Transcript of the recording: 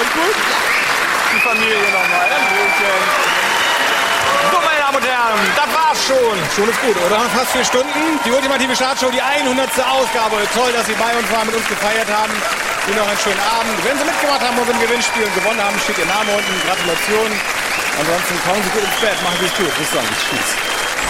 Und gut? Die Familie nochmal. So, meine Damen und Herren, das war's schon. Schon ist gut, oder? Fast 4 Stunden. Die ultimative Chartshow, die 100. Ausgabe. Toll, dass Sie bei uns waren, mit uns gefeiert haben. Ihnen noch einen schönen Abend. Wenn Sie mitgemacht haben und im Gewinnspiel und gewonnen haben, steht Ihr Name unten. Gratulation. Ansonsten kommen Sie gut ins Bett. Machen Sie es gut. Bis dann. Tschüss.